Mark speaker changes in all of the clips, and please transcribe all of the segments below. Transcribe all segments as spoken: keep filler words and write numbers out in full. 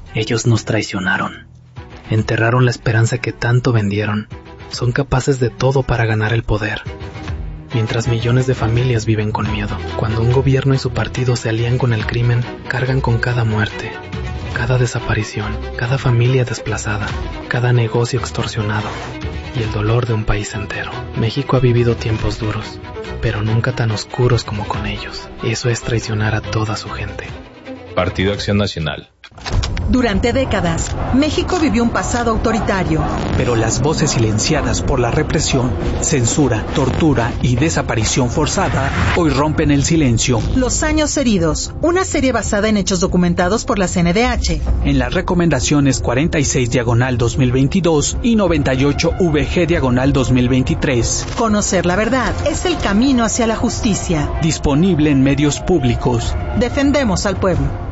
Speaker 1: Ellos nos traicionaron. Enterraron la esperanza que tanto vendieron. Son capaces de todo para ganar el poder. Mientras millones de familias viven con miedo. Cuando un gobierno y su partido se alían con el crimen, cargan con cada muerte, cada desaparición, cada familia desplazada, cada negocio extorsionado y el dolor de un país entero. México ha vivido tiempos duros, pero nunca tan oscuros como con ellos. Eso es traicionar a toda su gente.
Speaker 2: Partido Acción Nacional.
Speaker 3: Durante décadas, México vivió un pasado autoritario.
Speaker 4: Pero las voces silenciadas por la represión, censura, tortura y desaparición forzada hoy rompen el silencio.
Speaker 3: Los años heridos, una serie basada en hechos documentados por la C N D H.
Speaker 4: En las recomendaciones cuarenta y seis diagonal dos mil veintidós y noventa y ocho V G diagonal dos mil veintitrés.
Speaker 3: Conocer la verdad es el camino hacia la justicia.
Speaker 4: Disponible en medios públicos.
Speaker 3: Defendemos al pueblo.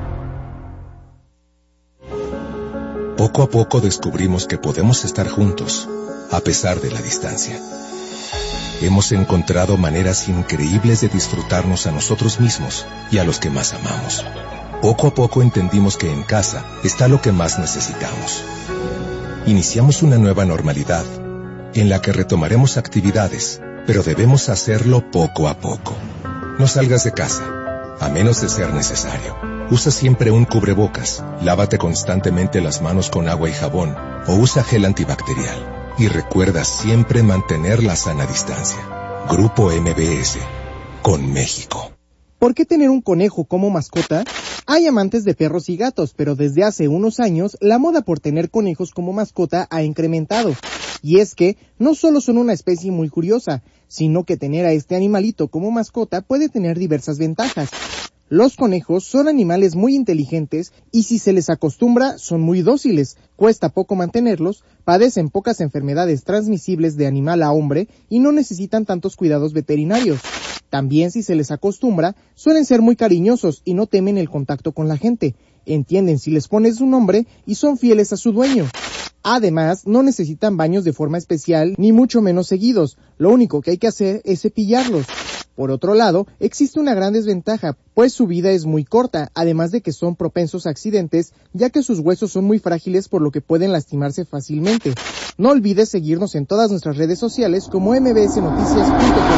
Speaker 5: Poco a poco descubrimos que podemos estar juntos, a pesar de la distancia. Hemos encontrado maneras increíbles de disfrutarnos a nosotros mismos y a los que más amamos. Poco a poco entendimos que en casa está lo que más necesitamos. Iniciamos una nueva normalidad, en la que retomaremos actividades, pero debemos hacerlo poco a poco. No salgas de casa, a menos de ser necesario. Usa siempre un cubrebocas, lávate constantemente las manos con agua y jabón, o usa gel antibacterial. Y recuerda siempre mantener la sana distancia. Grupo M B S, con México.
Speaker 6: ¿Por qué tener un conejo como mascota? Hay amantes de perros y gatos, pero desde hace unos años, la moda por tener conejos como mascota ha incrementado. Y es que, no solo son una especie muy curiosa, sino que tener a este animalito como mascota puede tener diversas ventajas. Los conejos son animales muy inteligentes y si se les acostumbra son muy dóciles, cuesta poco mantenerlos, padecen pocas enfermedades transmisibles de animal a hombre y no necesitan tantos cuidados veterinarios. También si se les acostumbra, suelen ser muy cariñosos y no temen el contacto con la gente, entienden si les pones un nombre y son fieles a su dueño. Además, no necesitan baños de forma especial ni mucho menos seguidos, lo único que hay que hacer es cepillarlos. Por otro lado, existe una gran desventaja, pues su vida es muy corta, además de que son propensos a accidentes, ya que sus huesos son muy frágiles por lo que pueden lastimarse fácilmente. No olvides seguirnos en todas nuestras redes sociales como m b s noticias punto com.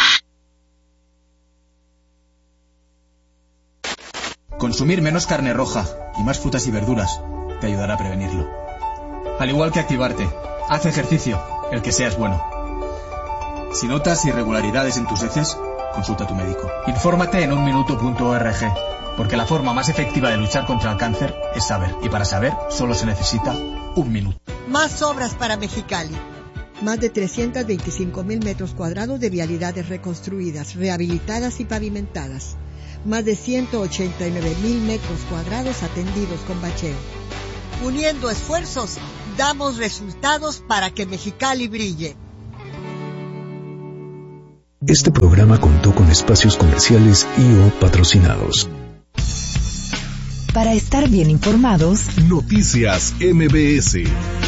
Speaker 7: Consumir menos carne roja y más frutas y verduras te ayudará a prevenirlo. Al igual que activarte, haz ejercicio, el que sea es bueno. Si notas irregularidades en tus heces, consulta a tu médico. Infórmate en un minuto punto org, porque la forma más efectiva de luchar contra el cáncer es saber, y para saber solo se necesita un minuto.
Speaker 8: Más obras para Mexicali. Más de trescientos veinticinco mil metros cuadrados de vialidades reconstruidas, rehabilitadas y pavimentadas. Más de ciento ochenta y nueve mil metros cuadrados atendidos con bacheo. Uniendo esfuerzos, damos resultados para que Mexicali brille.
Speaker 9: Este programa contó con espacios comerciales y o patrocinados.
Speaker 3: Para estar bien informados,
Speaker 9: Noticias M B S.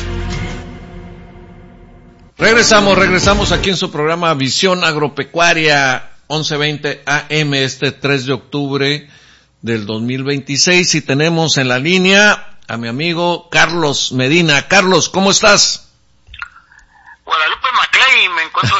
Speaker 10: Regresamos, regresamos aquí en su programa Visión Agropecuaria, once veinte A M, este tres de octubre del dos mil veintiséis, y tenemos en la línea a mi amigo Carlos Medina. Carlos, ¿cómo estás?
Speaker 11: Guadalupe Maclay, me encuentro.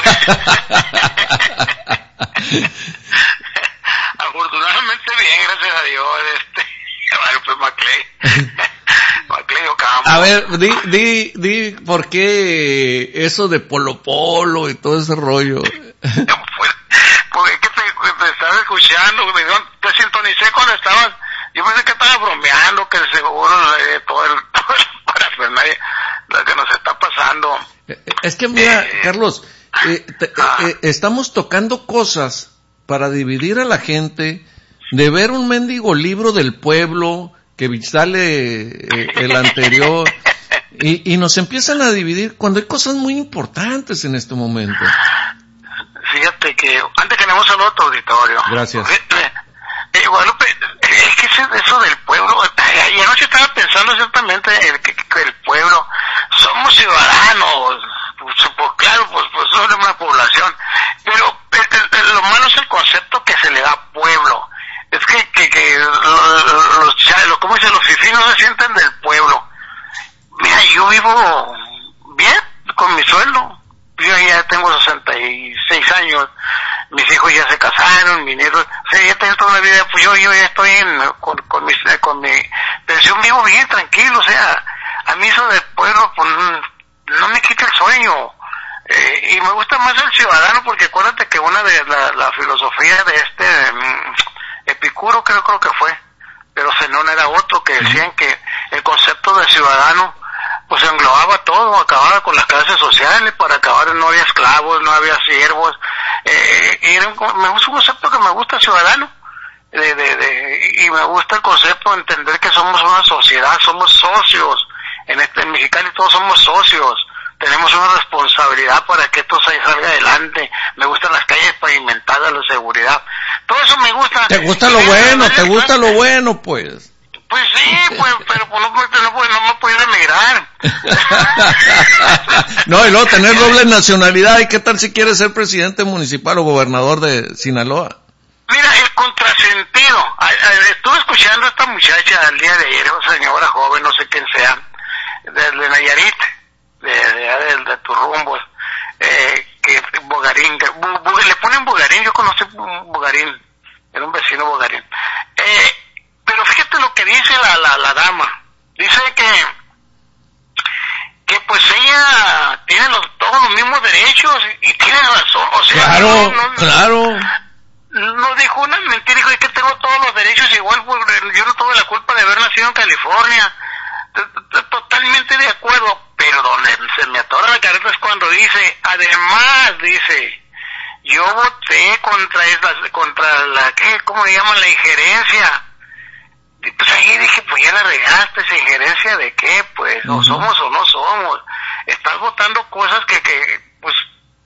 Speaker 11: Afortunadamente bien, gracias a Dios, este, Guadalupe Maclay. Maclay Ocampo.
Speaker 10: A ver, di, di, di, ¿por qué eso de Polo Polo y todo ese rollo?
Speaker 11: Pues, porque que te, te estaba escuchando, me dio, te sintonicé cuando estabas, yo pensé que estabas bromeando, que seguro eh, todo el, todo el parafernalia, lo que nos está pasando.
Speaker 10: Es que mira,
Speaker 11: eh,
Speaker 10: Carlos, eh, te,
Speaker 11: ah,
Speaker 10: eh, estamos tocando cosas para dividir a la gente, de ver un mendigo libro del pueblo que sale eh, el anterior y, y nos empiezan a dividir cuando hay cosas muy importantes en este momento.
Speaker 11: Fíjate que antes que nada saludo a tu auditorio.
Speaker 10: Gracias.
Speaker 11: Eh, eh, Guadalupe, es que eso del pueblo, y anoche estaba pensando ciertamente el, que, que el pueblo, somos ciudadanos, pues, pues claro, pues, pues somos una población, pero el, el, lo malo es el concepto que se le da a pueblo. Es que, que, que los, los, ¿cómo dicen? Los fifís no se sienten del vivo bien con mi sueldo. Yo ya tengo sesenta y seis años, mis hijos ya se casaron, mi nieto, o sea, ya tengo toda la vida, pues yo, yo ya estoy en, con, con, mi, con mi pensión, vivo bien, tranquilo, o sea, a mí eso del pueblo, pues, no me quita el sueño, eh, y me gusta más el ciudadano, porque acuérdate que una de la, la filosofía de este um, Epicuro, creo, creo que fue, pero Zenón era otro, que decían que el concepto de ciudadano pues englobaba todo, acababa con las clases sociales, para acabar no había esclavos, no había siervos, eh, y era un, me gusta un concepto que me gusta, ciudadano, de, de, de, y me gusta el concepto de entender que somos una sociedad, somos socios, en este en Mexicali todos somos socios, tenemos una responsabilidad para que esto salga adelante, me gustan las calles pavimentadas, la seguridad, todo eso me gusta.
Speaker 10: ¿Te gusta lo bueno? ¿Te gusta lo bueno, pues?
Speaker 11: Pues sí, pues, pero pues, no, no, no, no me puedo emigrar.
Speaker 10: No, y luego tener doble nacionalidad, ¿y qué tal si quieres ser presidente municipal o gobernador de Sinaloa?
Speaker 11: Mira, el contrasentido, estuve escuchando a esta muchacha el día de ayer, señora joven, no sé quién sea, de, de Nayarit, de, de, de, de tus rumbos, eh, que Bogarín, que, bu, bu, le ponen Bogarín, yo conocí un Bogarín, era un vecino Bogarín, eh, pero fíjate lo que dice la, la, la dama. Dice que, que pues ella tiene los, todos los mismos derechos y, y tiene razón. O sea,
Speaker 10: claro,
Speaker 11: no, no,
Speaker 10: claro.
Speaker 11: No dijo una mentira, dijo, es que tengo todos los derechos igual, yo no tuve la culpa de haber nacido en California. Totalmente de acuerdo, pero donde se me atora la careta es cuando dice, además dice, yo voté contra esa, contra la, ¿qué? ¿Cómo le llaman? La injerencia. Pues ahí dije, pues ya la regaste, esa injerencia de qué, pues, uh-huh. O somos o no somos, estás votando cosas que, que, pues,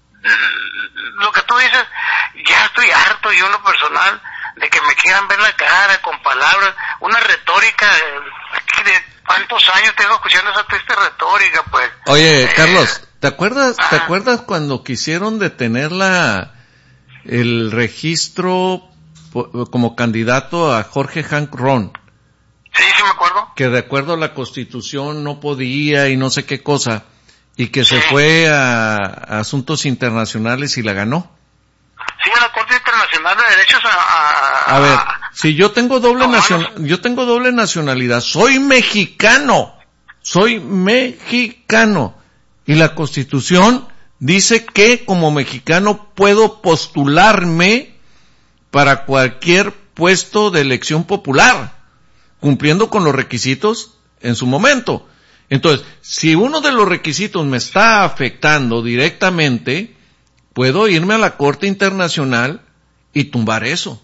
Speaker 11: lo que tú dices, ya estoy harto yo en lo personal, de que me quieran ver la cara con palabras, una retórica, de, de cuántos años tengo escuchando esa triste retórica, pues.
Speaker 10: Oye,
Speaker 11: eh,
Speaker 10: Carlos, ¿te acuerdas,
Speaker 11: ah,
Speaker 10: te acuerdas cuando quisieron detener la, el registro como candidato a Jorge Hank Ron?
Speaker 11: Sí, sí me acuerdo.
Speaker 10: Que de acuerdo a la Constitución no podía y no sé qué cosa, y que sí. Se fue a, a asuntos internacionales y la ganó.
Speaker 11: Sí, a la Corte Internacional de Derechos a... A,
Speaker 10: a ver, si yo tengo doble nacional, yo tengo doble nacionalidad, soy mexicano, soy mexicano, y la Constitución dice que como mexicano puedo postularme para cualquier puesto de elección popular, cumpliendo con los requisitos en su momento. Entonces, si uno de los requisitos me está afectando directamente, puedo irme a la Corte Internacional y tumbar eso.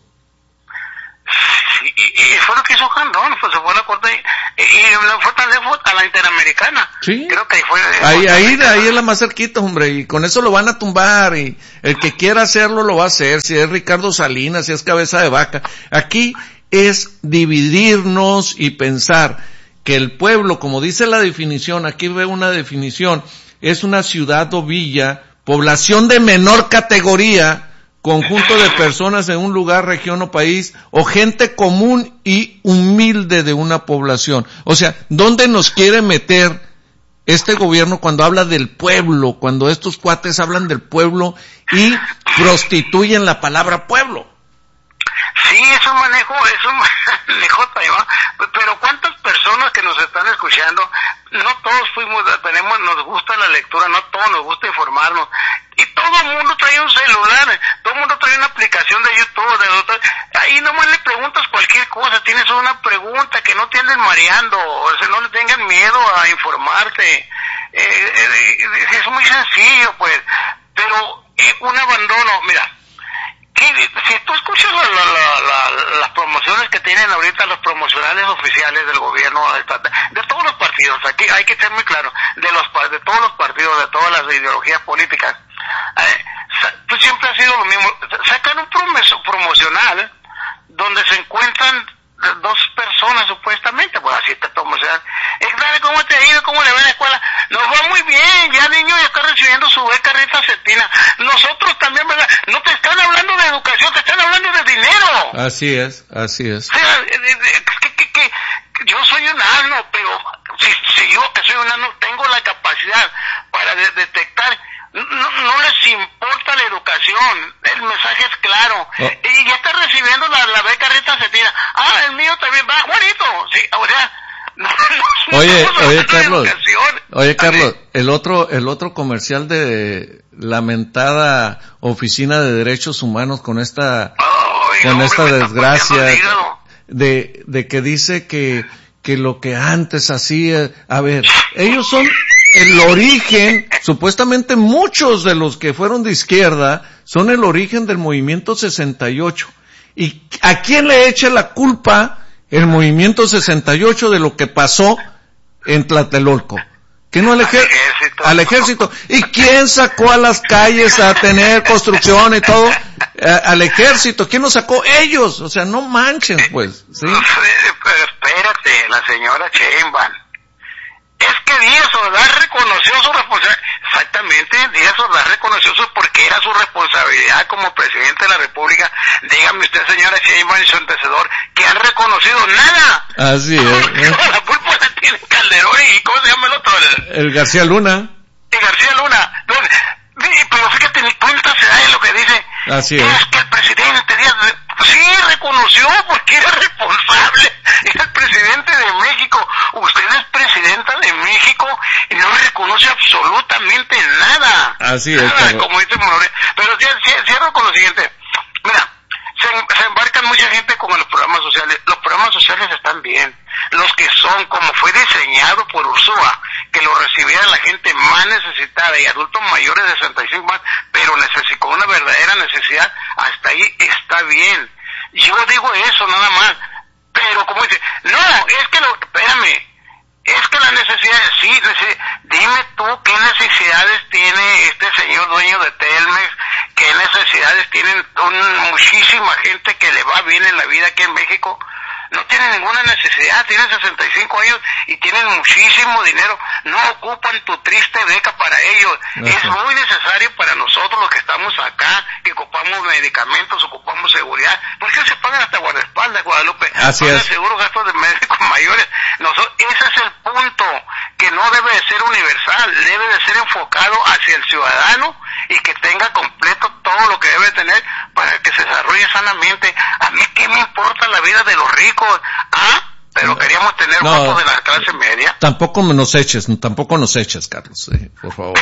Speaker 11: Sí, y, y fue lo que hizo Jandón, pues se fue a la Corte y, y, y fue tan lejos a la Interamericana.
Speaker 10: Sí.
Speaker 11: Creo que ahí fue.
Speaker 10: Ahí, ahí, ahí es la más cerquita, hombre, y con eso lo van a tumbar, y el que quiera hacerlo lo va a hacer, si es Ricardo Salinas, si es Cabeza de Vaca. Aquí es dividirnos y pensar que el pueblo, como dice la definición, aquí veo una definición, es una ciudad o villa, población de menor categoría, conjunto de personas en un lugar, región o país, o gente común y humilde de una población. O sea, ¿dónde nos quiere meter este gobierno cuando habla del pueblo, cuando estos cuates hablan del pueblo y prostituyen la palabra pueblo?
Speaker 11: Sí, es un manejo, es un manejo, pero ¿cuántas personas que nos están escuchando? No todos fuimos, tenemos, nos gusta la lectura, no todos nos gusta informarnos, y todo el mundo trae un celular, todo el mundo trae una aplicación de YouTube, de otro, ahí nomás le preguntas cualquier cosa, tienes una pregunta, que no te anden mareando, o sea, no le tengan miedo a informarte, eh, eh, es muy sencillo, pues, pero eh, un abandono, mira, que si tú escuchas la, la, la, la, las promociones que tienen ahorita los promocionales oficiales del gobierno de todos los partidos, aquí hay que ser muy claro, de los de todos los partidos, de todas las ideologías políticas, eh, pues siempre ha sido lo mismo, sacan un promocio, promocional donde se encuentran dos personas supuestamente, pues así te promocionan, ¿cómo te ha ido? ¿Cómo le va en la escuela? Nos va muy bien, ya el niño ya está recibiendo su beca Rita Cetina, nosotros también, ¿verdad? No te están hablando de educación, te están hablando de dinero.
Speaker 10: Así es, así es.
Speaker 11: O sea, que, que, que, que yo soy un asno, pero si, si yo que soy un nano tengo la capacidad para de- detectar. No, no les importa la educación, el mensaje es claro. Oh. Y ya está recibiendo la, la beca Rita Cetina. Ah, el mío también va, Juanito. Sí, o sea, no, no,
Speaker 10: oye,
Speaker 11: no
Speaker 10: oye, Carlos,
Speaker 11: educación.
Speaker 10: oye, Carlos, el otro, el otro comercial de lamentada Oficina de Derechos Humanos con esta, oh, con hombre, esta desgracia de, de que dice que, que lo que antes hacía, a ver, ellos son el origen, supuestamente muchos de los que fueron de izquierda son el origen del movimiento sesenta y ocho. ¿Y a quién le echa la culpa el movimiento sesenta y ocho de lo que pasó en Tlatelolco? ¿Que no al, ejer- al ejército? ¿Y quién sacó a las calles a tener construcción y todo? A, al ejército. ¿Quién lo sacó? Ellos. O sea, no manchen, pues. ¿Sí?
Speaker 11: Pero espérate, la señora Sheinbaum. Es que Díaz Ordaz reconoció su responsabilidad. Exactamente, Díaz Ordaz reconoció su porque era su responsabilidad como presidente de la República. Dígame usted, señora Sheinbaum, y su antecesor, que han reconocido nada.
Speaker 10: Así es. ¿eh?
Speaker 11: La culpa la tiene Calderón y ¿cómo se llama el otro? El,
Speaker 10: el García Luna.
Speaker 11: El García Luna. Pero fíjate, ni cuenta se da de lo que dice.
Speaker 10: Así es.
Speaker 11: Es que el presidente Díaz sí reconoció porque era responsable. Es el presidente de México. Usted es presidenta de México y no reconoce absolutamente nada.
Speaker 10: Así es.
Speaker 11: Nada, como dice Morales. Pero cierro con lo siguiente. Mira, se, se embarcan mucha gente con los programas sociales. Los programas sociales están bien. Los que son, como fue diseñado por Ursúa, que lo recibiera la gente más necesitada y adultos mayores de sesenta y cinco más, pero necesita, con una verdadera necesidad, hasta ahí está bien. Yo digo eso nada más. Pero como dice, no, es que lo, espérame, es que las necesidades, sí, neces- dime tú qué necesidades tiene este señor dueño de Telmex, qué necesidades tienen un, muchísima gente que le va bien en la vida aquí en México. No tienen ninguna necesidad, tienen sesenta y cinco años y tienen muchísimo dinero, no ocupan tu triste beca para ellos. No, es muy necesario para nosotros los que estamos acá, que ocupamos medicamentos, ocupamos seguridad, porque se pagan hasta guardaespaldas, Guadalupe.
Speaker 10: Así
Speaker 11: pagan
Speaker 10: es.
Speaker 11: seguro gastos de médicos mayores. Nosotros, ese es el punto, que no debe de ser universal, debe de ser enfocado hacia el ciudadano y que tenga completo todo lo que debe tener para que se desarrolle sanamente. A mí qué me importa la vida de los ricos, ah, pero no, queríamos tener no, votos de la clase media.
Speaker 10: Tampoco nos eches, tampoco nos eches, Carlos, eh, por favor.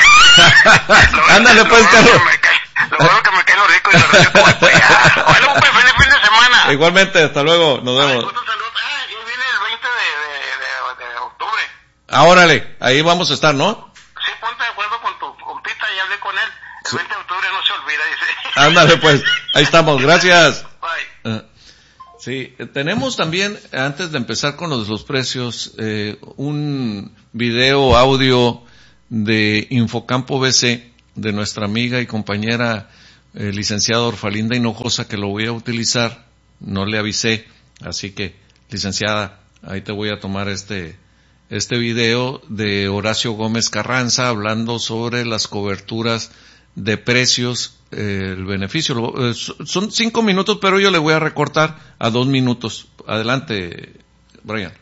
Speaker 10: Ándale pues, Carlos.
Speaker 11: Lo bueno que me caen los ricos y los ricos como pues, ya. Bueno, pues feliz fin de semana.
Speaker 10: Igualmente, hasta luego, nos vemos.
Speaker 11: Ay, ah, y viene el veinte de, de, de, de octubre.
Speaker 10: Ah, órale, ahí vamos a estar, ¿no?
Speaker 11: Sí, ponte de acuerdo con tu compita y hablé con él. El sí. veinte de octubre no se olvida, dice.
Speaker 10: Ándale pues, ahí estamos, gracias.
Speaker 11: Bye.
Speaker 10: Uh, sí, tenemos también, antes de empezar con los, los precios, eh, un video, audio de Infocampo B C, de nuestra amiga y compañera eh, licenciada Orfalinda Hinojosa, que lo voy a utilizar, no le avisé, así que, licenciada, ahí te voy a tomar este este video de Horacio Gómez Carranza hablando sobre las coberturas de precios, eh, el beneficio. Eh, son cinco minutos, pero yo le voy a recortar a dos minutos. Adelante, Brian.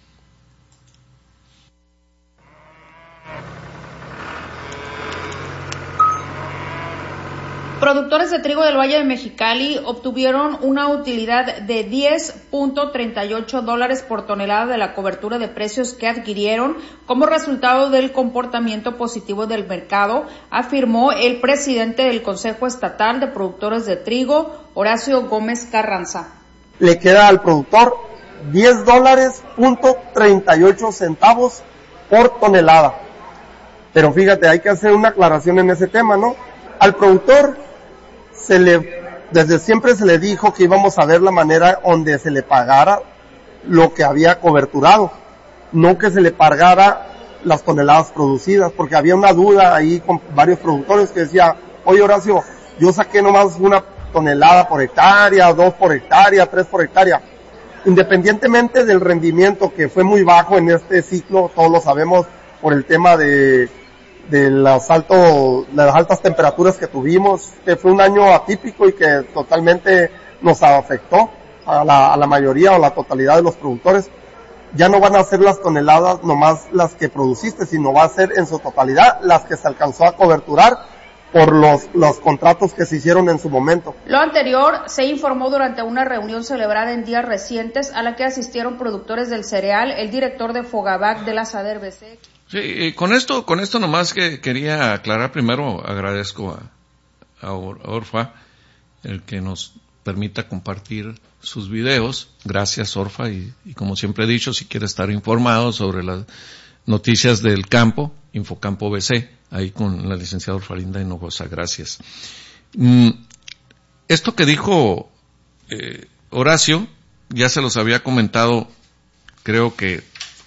Speaker 12: Productores de trigo del Valle de Mexicali obtuvieron una utilidad de diez punto treinta y ocho dólares por tonelada de la cobertura de precios que adquirieron como resultado del comportamiento positivo del mercado, afirmó el presidente del Consejo Estatal de Productores de Trigo, Horacio Gómez Carranza.
Speaker 13: Le queda al productor diez dólares punto treinta y ocho centavos por tonelada. Pero fíjate, hay que hacer una aclaración en ese tema, ¿no? Al productor se le, desde siempre se le dijo que íbamos a ver la manera donde se le pagara lo que había coberturado, no que se le pagara las toneladas producidas, porque había una duda ahí con varios productores que decía, oye Horacio, yo saqué nomás una tonelada por hectárea, dos por hectárea, tres por hectárea. Independientemente del rendimiento que fue muy bajo en este ciclo, todos lo sabemos por el tema de de las alto, de las altas temperaturas que tuvimos, que fue un año atípico y que totalmente nos afectó a la, a la mayoría o la totalidad de los productores. ya no van a ser las toneladas nomás las que produciste, sino va a ser en su totalidad las que se alcanzó a coberturar por los, los contratos que se hicieron en su momento.
Speaker 12: Lo anterior se informó durante una reunión celebrada en días recientes a la que asistieron productores del cereal, el director de Fogabac de la SADER-B C.
Speaker 10: Sí, y con esto, con esto nomás que quería aclarar, primero agradezco a, a Orfa el que nos permita compartir sus videos. Gracias, Orfa, y, y como siempre he dicho, si quiere estar informado sobre las noticias del campo, Infocampo B C, ahí con la licenciada Orfalinda Hinojosa, gracias. Mm, esto que dijo eh, Horacio, ya se los había comentado, creo que,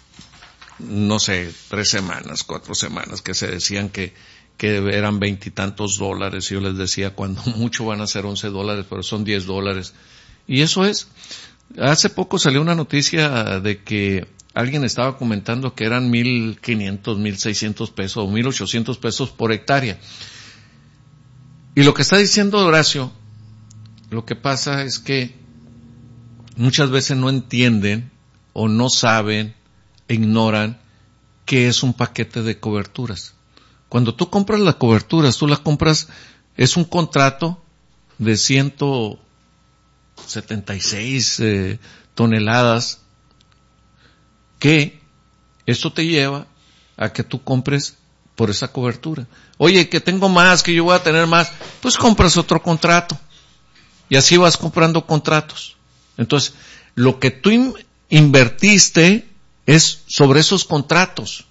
Speaker 10: no sé, tres semanas, cuatro semanas, que se decían que, que eran veintitantos dólares, y yo les decía, cuando mucho van a ser once dólares, pero son diez dólares. Y eso es, hace poco salió una noticia de que alguien estaba comentando que eran mil quinientos, mil seiscientos pesos o mil ochocientos pesos por hectárea. Y lo que está diciendo Horacio, lo que pasa es que muchas veces no entienden o no saben, ignoran qué es un paquete de coberturas. Cuando tú compras las coberturas, tú las compras, es un contrato de ciento setenta y seis eh, toneladas, que esto te lleva a que tú compres por esa cobertura. Oye, que tengo más, que yo voy a tener más, pues compras otro contrato. Y así vas comprando contratos. Entonces, lo que tú in- invertiste es sobre esos contratos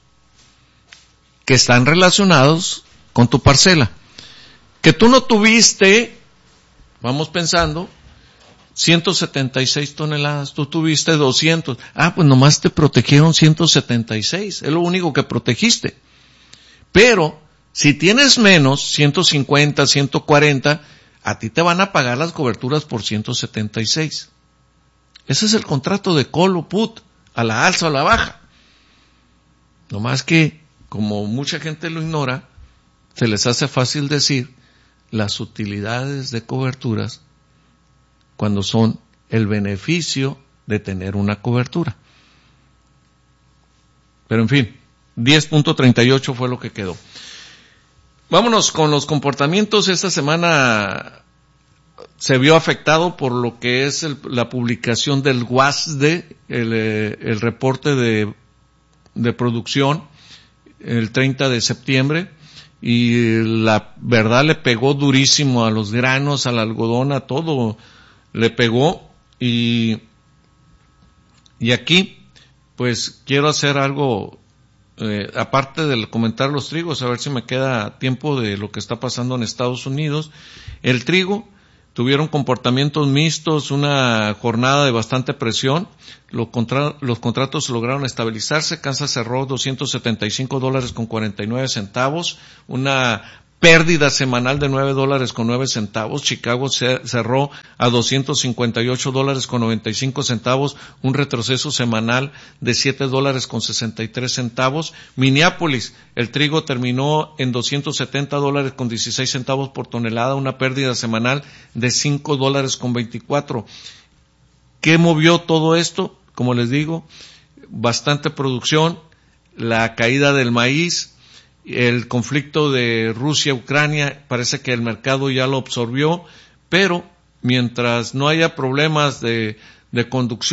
Speaker 10: que están relacionados con tu parcela. Que tú no tuviste, vamos pensando, ciento setenta y seis toneladas, tú tuviste doscientos. Ah, pues nomás te protegieron ciento setenta y seis, es lo único que protegiste. Pero, si tienes menos, ciento cincuenta, ciento cuarenta, a ti te van a pagar las coberturas por ciento setenta y seis. Ese es el contrato de call o put, a la alza o a la baja. Nomás que, como mucha gente lo ignora, se les hace fácil decir las utilidades de coberturas cuando son el beneficio de tener una cobertura. Pero en fin, diez punto treinta y ocho fue lo que quedó. Vámonos con los comportamientos. Esta semana se vio afectado por lo que es el, la publicación del W A S D E, el, el reporte de, de producción, el treinta de septiembre, y la verdad le pegó durísimo a los granos, al algodón, a todo le pegó. Y, y aquí, pues quiero hacer algo, eh, aparte de comentar los trigos, a ver si me queda tiempo de lo que está pasando en Estados Unidos. El trigo, tuvieron comportamientos mixtos, una jornada de bastante presión. Los, contra, los contratos lograron estabilizarse. Kansas cerró doscientos setenta y cinco dólares con cuarenta y nueve centavos, una pérdida semanal de nueve dólares con nueve centavos. Chicago cerró a doscientos cincuenta y ocho dólares con noventa y cinco centavos, un retroceso semanal de siete dólares con sesenta y tres centavos. Minneapolis, el trigo terminó en doscientos setenta dólares con dieciséis centavos por tonelada, una pérdida semanal de cinco dólares con veinticuatro. ¿Qué movió todo esto? Como les digo, bastante producción, la caída del maíz, el conflicto de Rusia-Ucrania, parece que el mercado ya lo absorbió, pero mientras no haya problemas de, de conducción,